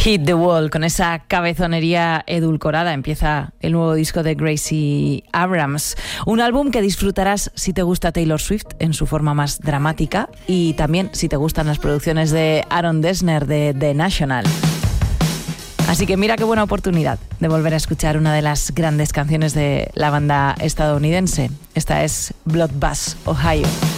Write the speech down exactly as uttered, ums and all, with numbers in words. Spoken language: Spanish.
Hit the Wall, con esa cabezonería edulcorada, empieza el nuevo disco de Gracie Abrams. Un álbum que disfrutarás si te gusta Taylor Swift en su forma más dramática y también si te gustan las producciones de Aaron Dessner de The National. Así que mira qué buena oportunidad de volver a escuchar una de las grandes canciones de la banda estadounidense. Esta es Blood Bath, Ohio.